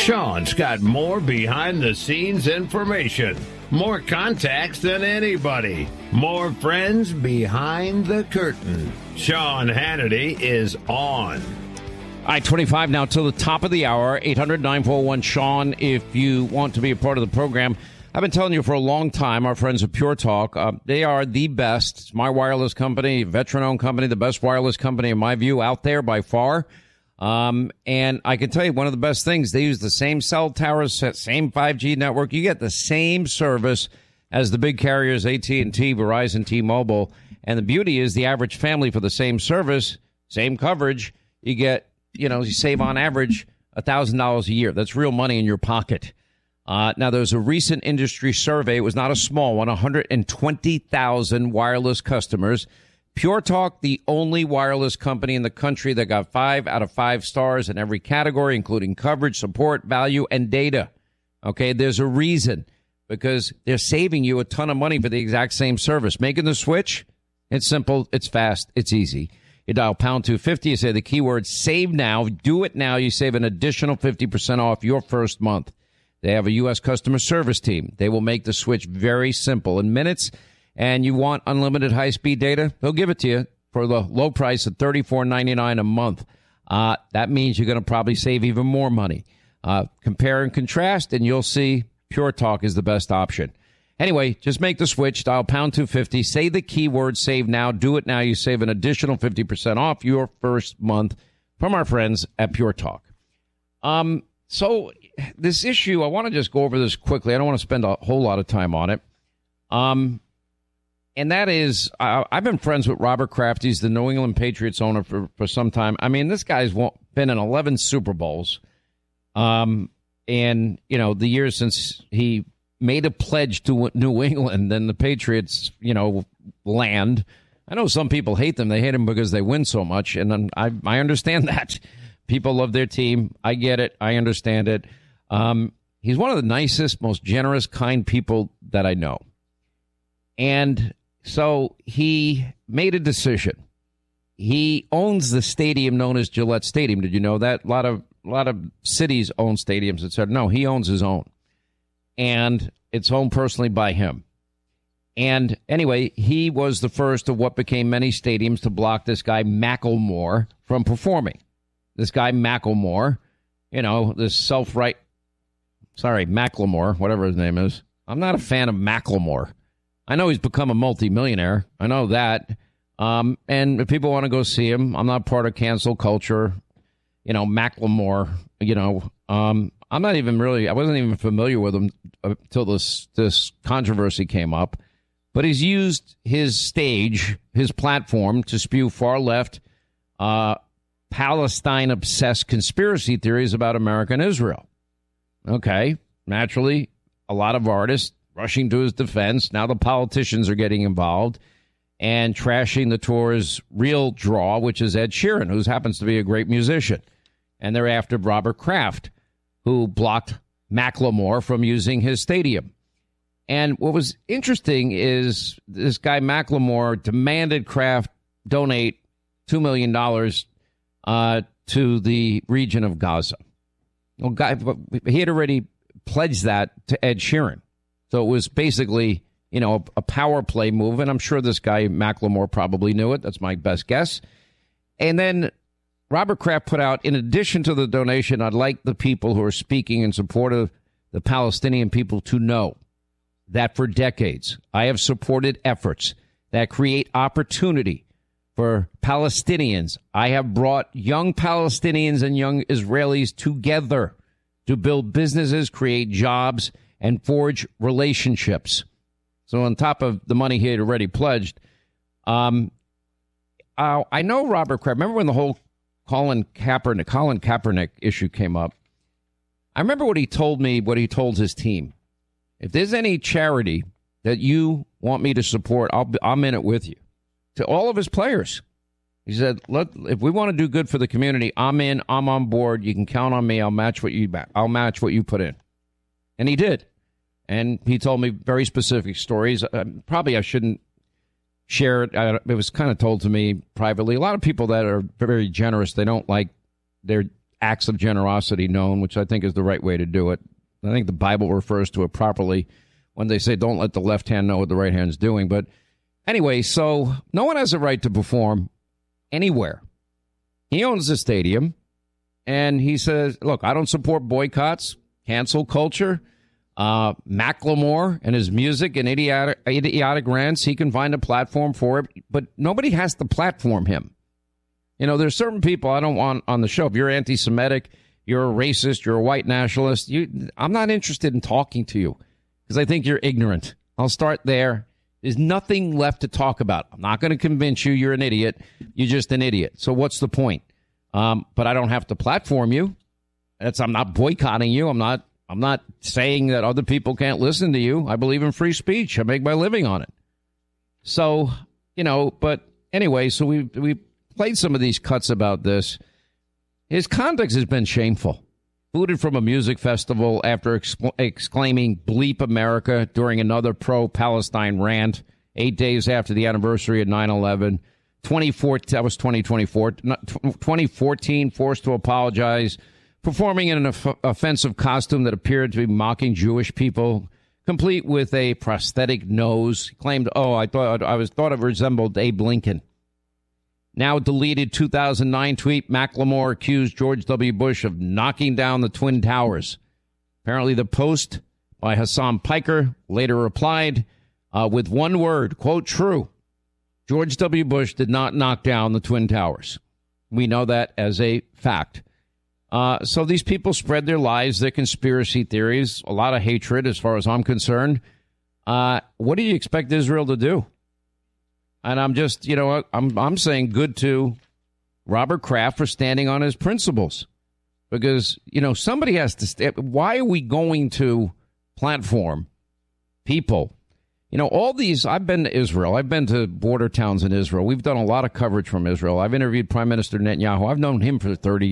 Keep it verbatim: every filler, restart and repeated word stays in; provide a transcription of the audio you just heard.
Sean's got more behind-the-scenes information, more contacts than anybody, more friends behind the curtain. Sean Hannity is on. All right, twenty-five now till the top of the hour, eight hundred, nine four one, Sean, if you want to be a part of the program. I've been telling you for a long time, our friends at Pure Talk, uh, they are the best. It's my wireless company, veteran-owned company, the best wireless company, in my view, out there by far. Um, and I can tell you one of the best things, they use the same cell towers, same five G network. You get the same service as the big carriers, A T and T, Verizon, T-Mobile. And the beauty is the average family for the same service, same coverage, you get, you know, you save on average one thousand dollars a year. That's real money in your pocket. Uh, now, there was a recent industry survey. It was not a small one, one hundred twenty thousand wireless customers. Pure Talk, the only wireless company in the country that got five out of five stars in every category, including coverage, support, value, and data. Okay, there's a reason, because they're saving you a ton of money for the exact same service. Making the switch, it's simple, it's fast, it's easy. You dial pound two fifty, you say the keyword save now, do it now, you save an additional fifty percent off your first month. They have a U S customer service team. They will make the switch very simple in minutes. And you want unlimited high-speed data, they'll give it to you for the low price of thirty-four ninety-nine a month. Uh, that means you're going to probably save even more money. Uh, compare and contrast, and you'll see Pure Talk is the best option. Anyway, just make the switch. Dial pound two fifty. Say the keyword save now. Do it now. You save an additional fifty percent off your first month from our friends at Pure Talk. Um, so this issue, I want to just go over this quickly. I don't want to spend a whole lot of time on it. Um, and that is, uh, I've been friends with Robert Kraft. He's the New England Patriots owner for, for some time. I mean, this guy's been in eleven Super Bowls. Um, and, you know, the years since he made a pledge to New England and the Patriots, you know, land. I know some people hate them. They hate him because they win so much. And I, I understand that. People love their team. I get it. I understand it. Um, he's one of the nicest, most generous, kind people that I know. And so he made a decision. He owns the stadium known as Gillette Stadium. Did you know that? A lot of, a lot of cities own stadiums that said, no, he owns his own. And it's owned personally by him. And anyway, he was the first of what became many stadiums to block this guy Macklemore from performing. This guy Macklemore, you know, this self-right, sorry, Macklemore, whatever his name is. I'm not a fan of Macklemore. I know he's become a multimillionaire. I know that. Um, and if people want to go see him, I'm not part of cancel culture. You know, Macklemore, you know, um, I'm not even really, I wasn't even familiar with him until this, this controversy came up. But he's used his stage, his platform, to spew far left, uh, Palestine-obsessed conspiracy theories about America and Israel. Okay, naturally, a lot of artists rushing to his defense. Now the politicians are getting involved and trashing the tour's real draw, which is Ed Sheeran, who happens to be a great musician. And they're after Robert Kraft, who blocked Macklemore from using his stadium. And what was interesting is this guy Macklemore demanded Kraft donate two million dollars uh, to the region of Gaza. Well, guy, he had already pledged that to Ed Sheeran. So it was basically, you know, a, a power play move. And I'm sure this guy Macklemore probably knew it. That's my best guess. And then Robert Kraft put out, in addition to the donation, I'd like the people who are speaking in support of the Palestinian people to know that for decades I have supported efforts that create opportunity for Palestinians. I have brought young Palestinians and young Israelis together to build businesses, create jobs, and forge relationships. So on top of the money he had already pledged, um, uh, I know Robert Kraft. Remember when the whole Colin Kaepernick, Colin Kaepernick issue came up? I remember what he told me, what he told his team. If there's any charity that you want me to support, I'll, I'm in it with you. To all of his players. He said, Let, if we want to do good for the community, I'm in, I'm on board. You can count on me. I'll match what you, I'll match what you put in. And he did. And he told me very specific stories. Uh, probably I shouldn't share it. Uh, it was kind of told to me privately. A lot of people that are very generous, they don't like their acts of generosity known, which I think is the right way to do it. I think the Bible refers to it properly when they say don't let the left hand know what the right hand's doing. But anyway, so no one has a right to perform anywhere. He owns the stadium, and he says, look, I don't support boycotts, cancel culture. Uh, Macklemore and his music and idiotic, idiotic rants, he can find a platform for it, but nobody has to platform him. You know, there's certain people I don't want on the show. If you're anti-Semitic, you're a racist, you're a white nationalist, you, I'm not interested in talking to you because I think you're ignorant. I'll start there. There's nothing left to talk about. I'm not going to convince you you're an idiot. You're just an idiot. So what's the point? Um, but I don't have to platform you. That's, I'm not boycotting you. I'm not I'm not saying that other people can't listen to you. I believe in free speech. I make my living on it. So, you know, but anyway, so we we played some of these cuts about this. His conduct has been shameful. Booted from a music festival after exc- exclaiming bleep America during another pro-Palestine rant eight days after the anniversary of nine eleven. twenty-four, that was twenty twenty-four. twenty fourteen, forced to apologize, performing in an off- offensive costume that appeared to be mocking Jewish people, complete with a prosthetic nose. He claimed, oh, I thought I was thought it resembled Abe Lincoln. Now deleted two thousand nine tweet, Macklemore accused George W. Bush of knocking down the Twin Towers. Apparently the post by Hassan Piker later replied uh, with one word, quote, true. George W. Bush did not knock down the Twin Towers. We know that as a fact. Uh, so these people spread their lies, their conspiracy theories, a lot of hatred as far as I'm concerned. Uh, what do you expect Israel to do? And I'm just, you know, I'm I'm saying good to Robert Kraft for standing on his principles. Because, you know, somebody has to stay. Why are we going to platform people? You know, all these, I've been to Israel. I've been to border towns in Israel. We've done a lot of coverage from Israel. I've interviewed Prime Minister Netanyahu. I've known him for thirty years.